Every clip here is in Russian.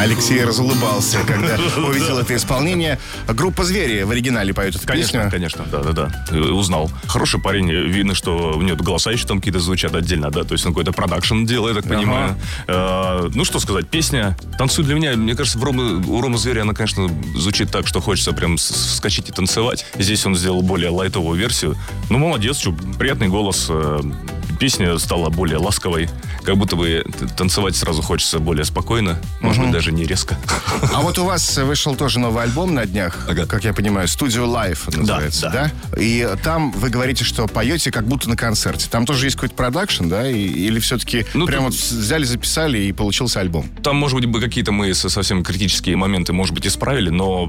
Алексей разулыбался, когда увидел это исполнение. Группа «Звери» в оригинале поет эту песню. Конечно, да. Узнал. Хороший парень. Видно, что у него голоса еще там какие-то звучат отдельно, да. То есть он какой-то продакшн делает, я так понимаю. Ну, что сказать, песня «Танцуй для меня», мне кажется, у Ромы Зверя она, конечно, звучит так, что хочется прям вскочить и танцевать. Здесь он сделал более лайтовую версию. Ну, молодец, что приятный голос. Песня стала более ласковой. Как будто бы танцевать сразу хочется более спокойно. Может быть, даже не резко. А вот у вас вышел тоже новый альбом на днях, как я понимаю, «Studio Life» называется, да? И там вы говорите, что поете как будто на концерте. Там тоже есть какой-то продакшн, да? Или все-таки прям вот взяли, записали и получился альбом? Там, может быть, какие-то мы совсем критические моменты, может быть, исправили, но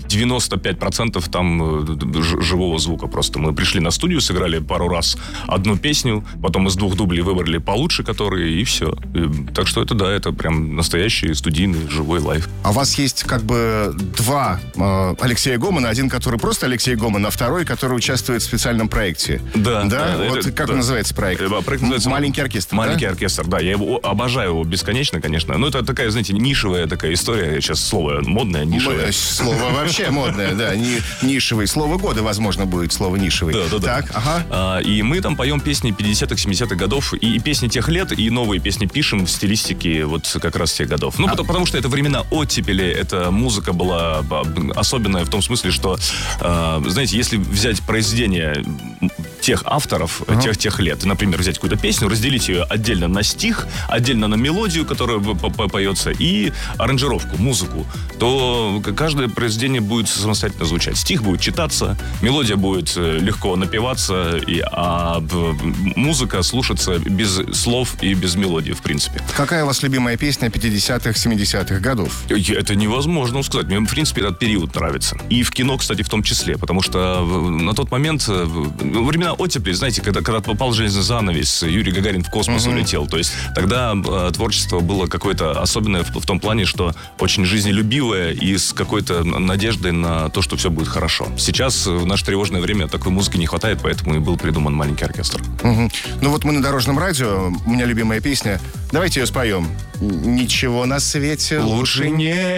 95% там живого звука просто. Мы пришли на студию, сыграли пару раз одну песню, потом из 2 дублей выбрали получше которые, и все. Так что это прям настоящий студийный живой лайв. А у вас есть как бы 2 Алексея Гомана, один, который просто Алексей Гоман, а второй, который участвует в специальном проекте. Да. Вот как называется проект? Проект называется «Маленький оркестр». «Маленький оркестр», да. Я его обожаю его бесконечно, конечно. Но это такая, знаете, нишевая такая история. Сейчас слово модное, нишевое. Слово вообще модное, да. Нишевый. Слово года, возможно, будет слово нишевый. Да. Так, ага. И мы там поем песни 50-х, 70-х годов, и песни тех лет, и новые песни пишем в стилистике вот как раз тех годов. Ну, потому что это времена оттепели, эта музыка была особенная в том смысле, что, знаете, если взять произведение тех авторов, тех лет, например, взять какую-то песню, разделить ее отдельно на стих, отдельно на мелодию, которая поется, и аранжировку, музыку, то каждое произведение будет самостоятельно звучать. Стих будет читаться, мелодия будет легко напеваться, а музыка слушаться без слов и без мелодии, в принципе. Какая у вас любимая песня 50-х, 70-х годов? Это невозможно сказать. Мне, в принципе, этот период нравится. И в кино, кстати, в том числе. Потому что на тот момент, времена оттепели, знаете, когда попал железный занавес, Юрий Гагарин в космос улетел. То есть тогда творчество было какое-то особенное в том плане, что очень жизнелюбивое и с какой-то надеждой на то, что все будет хорошо. Сейчас, в наше тревожное время, такой музыки не хватает, поэтому и был придуман «Маленький оркестр». Ну вот мы на Дорожном радио, у меня любимая песня. Давайте ее споем. Ничего на свете лучше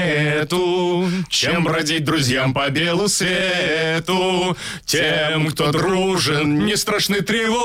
нету, чем бродить друзьям по белу свету. Тем, кто дружен, не страшны тревоги.